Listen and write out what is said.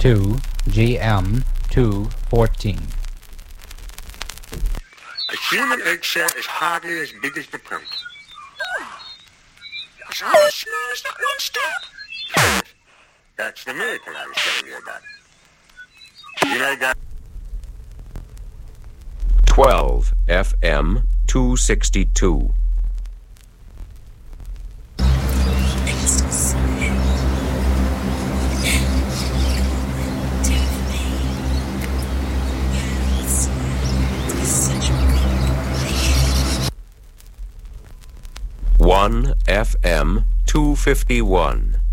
2 GM 214. A human eggshell is hardly as big as the punt. It's almost small as that one step. That's the miracle I was telling you about. You know, that 12 FM 262. One FM 251.